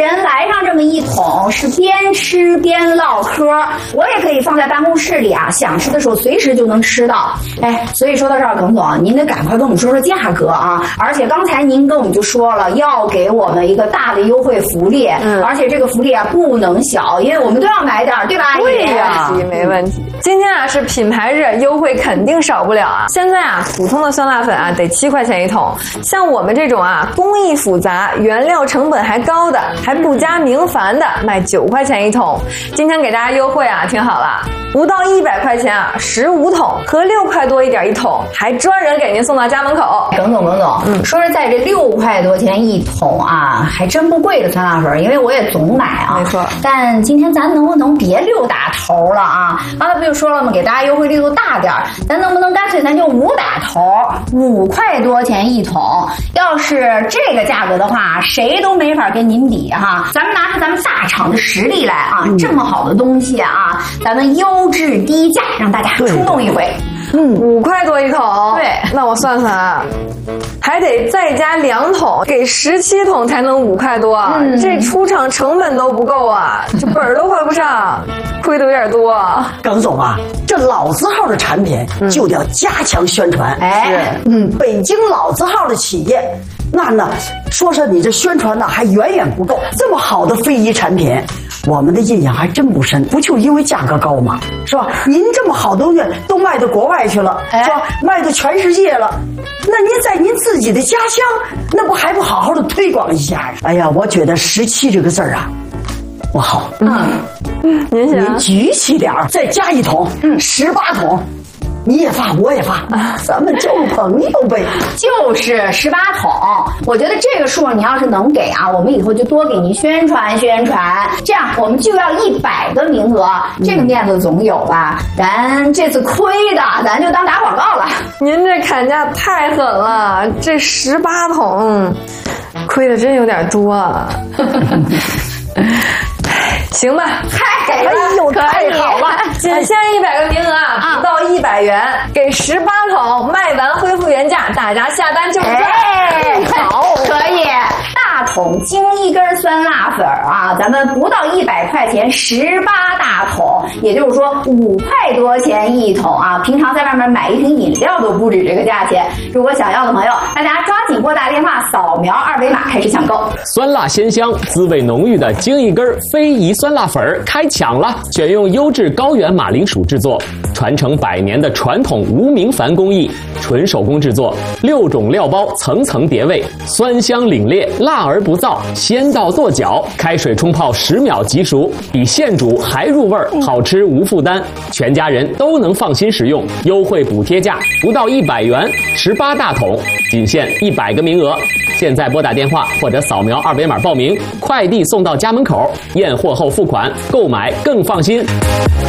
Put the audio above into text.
人来上这么一桶，是边吃边唠嗑。我也可以放在办公室里啊，想吃的时候随时就能吃到。哎，所以说到这儿，耿总，您得赶快跟我们说说价格啊！而且刚才您跟我们就说了，要给我们一个大的优惠福利，而且这个福利啊不能小，因为我们都要买点，对吧？ 对呀，没问题。今天啊是品牌日，优惠肯定少不了啊！现在啊，普通的酸辣粉啊得7块钱一桶，像我们这种啊工艺复杂、原料成本还高的，还不加明矾的，卖9块钱一桶。今天给大家优惠啊，听好了，不到100块钱啊，15桶，合6块多一点一桶，还专人给您送到家门口。 耿总，说是在这6块多钱一桶啊，还真不贵的酸辣粉，因为我也总买啊。 没错。 但今天咱能不能别6打头了啊？刚才不就说了吗？给大家优惠力度大点，咱能不能干脆咱就5打头，5块多钱一桶？要是这个价格的话，谁都没法跟您比哈。咱们拿出咱们大厂的实力来啊，这么好的东西啊，咱们优质低价，让大家触动一回。 5块多一桶， 对， 那我算算啊，还得再加2桶，给17桶才能5块多，这出厂成本都不够啊，这本儿都还不上，亏的有点多。 耿总啊，这老字号的产品就得加强宣传。北京老字号的企业，那呢，说是你这宣传呢还远远不够，这么好的非遗产品，我们的印象还真不深，不就因为价格高吗？是吧？您这么好东西都卖到国外去了，是吧？卖到全世界了，那您在您自己的家乡，那不还不好好的推广一下？哎呀，我觉得17这个字啊，不好。您举起点儿，再加1桶，18桶。你也发，我也发，咱们交个朋友呗。 就是18桶，我觉得这个数你要是能给啊，我们以后就多给您宣传宣传，这样我们就要100个名额，这个面子总有吧？咱这次亏的，咱就当打广告了。 您这砍价太狠了，这18桶，亏的真有点多啊。行吧， 太给了， 太好了，仅限100个名额啊，不到100元，给18桶，卖完恢复原价，大家下单就是赚。 好，可以。大桶京一根酸辣粉啊，咱们不到100块钱，18大桶，也就是说5块多钱一桶啊。平常在外面买一瓶饮料都不止这个价钱。如果想要的朋友，大家抓紧拨打电话，扫描2维码开始抢购。 酸辣鲜香、滋味浓郁的京一根非遗酸辣粉开抢了！选用优质高原马铃薯制作，传承100年的传统无明矾工艺，纯手工制作，6种料包层层叠味，酸香凛冽，辣而不燥，鲜到跺脚。开水冲泡10秒即熟，比现煮还入味儿，好吃无负担，全家人都能放心食用。优惠补贴价不到100元，18大桶，仅限100个名额。现在拨打电话或者扫描2维码报名，快递送到家门口，验货后付款，购买更放心。